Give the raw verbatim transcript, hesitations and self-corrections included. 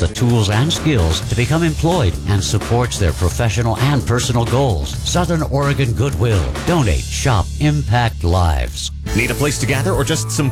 the tools and skills to become employed and supports their professional and personal goals. Southern Oregon Goodwill. Donate, shop, impact lives. Need a place to gather or just some